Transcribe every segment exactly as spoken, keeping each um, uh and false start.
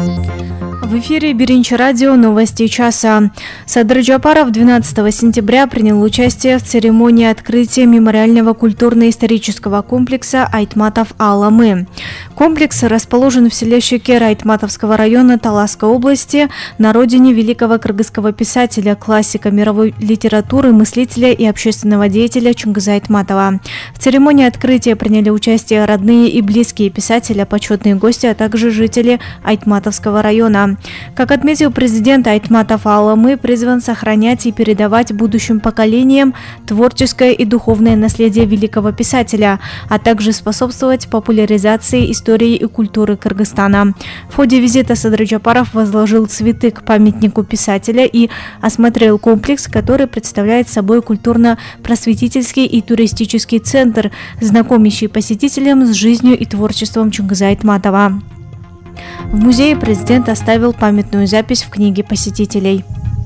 В эфире Биринчи радио, новости часа. Садыр Джапаров двенадцатого сентября принял участие в церемонии открытия мемориального культурно-исторического комплекса Айтматов Аламы. Комплекс расположен в селе Щекер Айтматовского района Таласской области, на родине великого кыргызского писателя, классика мировой литературы, мыслителя и общественного деятеля Чунгыза Айтматова. В церемонии открытия приняли участие родные и близкие писателя, почетные гости, а также жители Айтматовского района. Как отметил президент, Айтматов Аламы призван сохранять и передавать будущим поколениям творческое и духовное наследие великого писателя, а также способствовать популяризации истории и культуры Кыргызстана. В ходе визита Садыр Джапаров возложил цветы к памятнику писателя и осмотрел комплекс, который представляет собой культурно-просветительский и туристический центр, знакомящий посетителям с жизнью и творчеством Чунгыза Айтматова. В музее президент оставил памятную запись в книге посетителей.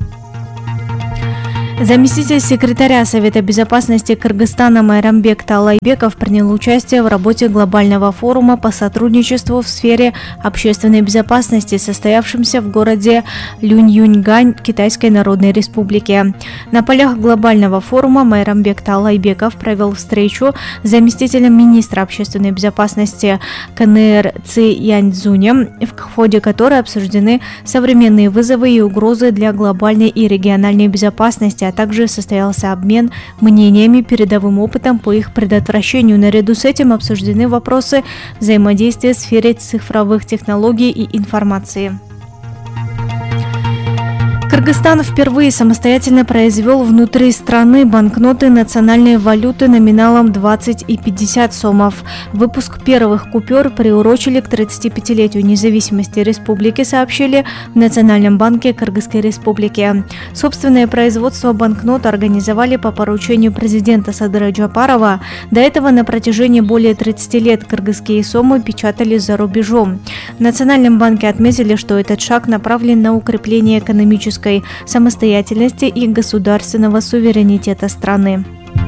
Заместитель секретаря Совета безопасности Кыргызстана Майрамбек Талайбеков принял участие в работе глобального форума по сотрудничеству в сфере общественной безопасности, состоявшемся в городе Люньюньгань Китайской Народной Республики. На полях глобального форума Майрамбек Талайбеков провел встречу с заместителем министра общественной безопасности КНР Ци Яньцзунем, в ходе которой обсуждены современные вызовы и угрозы для глобальной и региональной безопасности, а также состоялся обмен мнениями, передовым опытом по их предотвращению. Наряду с этим обсуждены вопросы взаимодействия в сфере цифровых технологий и информации. Кыргызстан впервые самостоятельно произвел внутри страны банкноты национальной валюты номиналом двадцать и пятьдесят сомов. Выпуск первых купюр приурочили к тридцатипятилетию независимости республики, сообщили в Национальном банке Кыргызской республики. Собственное производство банкнот организовали по поручению президента Садыра Джапарова. До этого на протяжении более тридцати лет кыргызские сомы печатали за рубежом. В Национальном банке отметили, что этот шаг направлен на укрепление экономической самостоятельности и государственного суверенитета страны.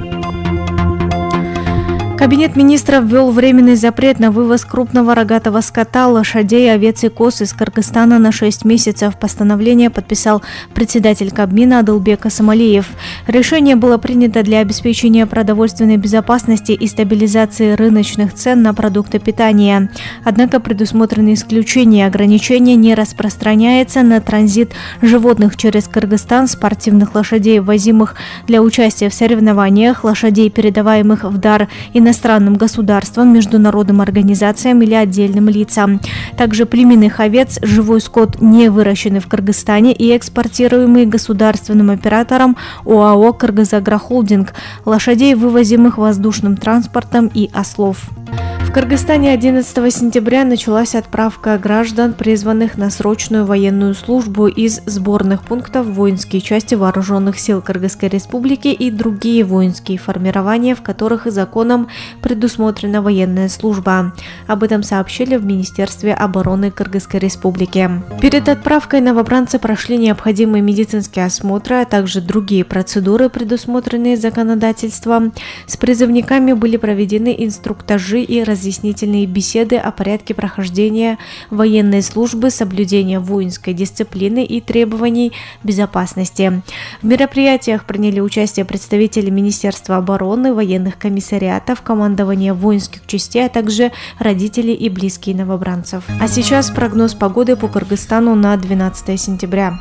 Кабинет министров ввел временный запрет на вывоз крупного рогатого скота, лошадей, овец и коз из Кыргызстана на шесть месяцев. Постановление подписал председатель Кабмина Адылбек Асамалиев. Решение было принято для обеспечения продовольственной безопасности и стабилизации рыночных цен на продукты питания. Однако предусмотрены исключения. Ограничение не распространяется на транзит животных через Кыргызстан, спортивных лошадей, ввозимых для участия в соревнованиях, лошадей, передаваемых в дар и иностранным государствам, международным организациям или отдельным лицам. Также племенных овец, живой скот, не выращенный в Кыргызстане и экспортируемый государственным оператором ОАО «Кыргызагрохолдинг», лошадей, вывозимых воздушным транспортом, и ослов. В Кыргызстане одиннадцатого сентября началась отправка граждан, призванных на срочную военную службу, из сборных пунктов в воинские части вооруженных сил Кыргызской республики и другие воинские формирования, в которых законом предусмотрена военная служба. Об этом сообщили в Министерстве обороны Кыргызской республики. Перед отправкой новобранцы прошли необходимые медицинские осмотры, а также другие процедуры, предусмотренные законодательством. С призывниками были проведены инструктажи и разъяснительные беседы о порядке прохождения военной службы, соблюдения воинской дисциплины и требований безопасности. В мероприятиях приняли участие представители Министерства обороны, военных комиссариатов, командования воинских частей, а также родители и близкие новобранцев. А сейчас прогноз погоды по Кыргызстану на двенадцатое сентября.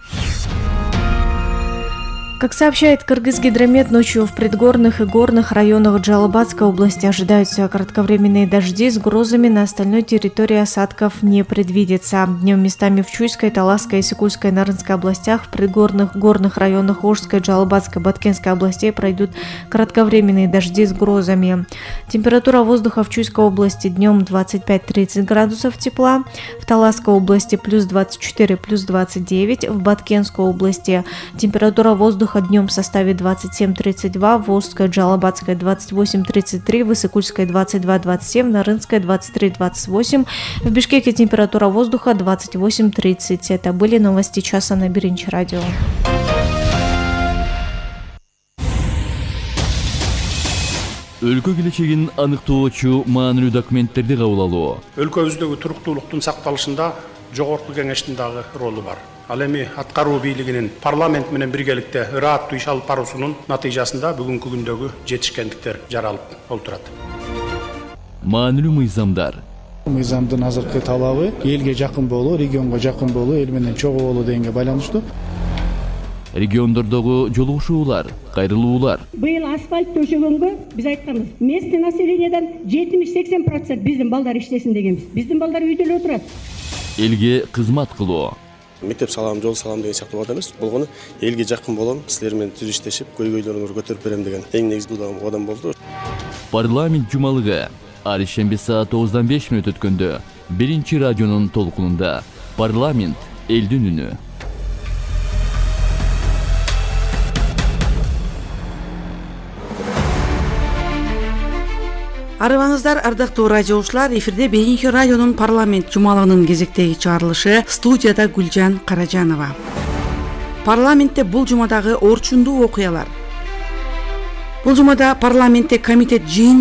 Как сообщает Кыргызгидромет, ночью в предгорных и горных районах Джалабадской области ожидаются кратковременные дожди с грозами, на остальной территории осадков не предвидится. Днем местами в Чуйской, Таласской, Исыкульской, Нарынской областях, в предгорных горных районах Ошской, Джалабадской, Баткенской областей пройдут кратковременные дожди с грозами. Температура воздуха в Чуйской области днем двадцать пять - тридцать градусов тепла, в Таласской области плюс двадцать четыре - плюс двадцать девять, в Баткенской области температура воздуха днем составит двадцать семь - тридцать два, в Ошской, Джалабадской двадцать восемь - тридцать три, в Исыкульской двадцать два - двадцать семь, в Нарынской двадцать три - двадцать восемь, в Бишкеке температура воздуха двадцать восемь - тридцать. Это были новости часа на Биринчи радио. Өлкө келечегин аныктоочу маанилүү документтерди кабыл алуу. Өлкөбүздөгү туруктуулуктун сакталышында жогорку кеңештин дагы ролу бар. Ал эми аткаруу бийлигинин парламент менен биргеликте ырааттуу иш алып баруусунун натыйжасында бүгүнкү күндөгү жетишкендиктер жаралып олтурат. Маанилүү мыйзамдар. Мыйзамдын азыркы талабы элге жакын болуу, регионго жакын болуу, эл менен чогуу болуу дегенге байланыштуу. Региондордогу жолугушуулар, кайрылуулар. Быйыл асфальт төшөгөнгө биз айтканбыз. Местный населениядан жетимиш сексен процент биздин балдар иштесин дегенбиз. Биздин балдар үйдө эле отурат. Элге кызмат кылуу. Мектеп салам, жол салам деген сыяктуу вада эмес. Болгону элге жакын болом, силер менен түз иштешип, көйгөйлөрүңөрдү көтөрүп берем деген эң негизги кадам болду. Парламент жумалыгы ар ишемби саат тогуздан беш мүнөт өткөндө биринчи радионун толкунунда парламент элдин үнү. Арыбаңыздар, ардактуу радиоучулар, эфирде биринчи радионун парламент жумалыгынын кезектеги чыгарылышы, студияда Гүлжан Каражанова. Парламентте бул жумадагы орчундуу окуялар. Бул жумада парламентте комитет жыйын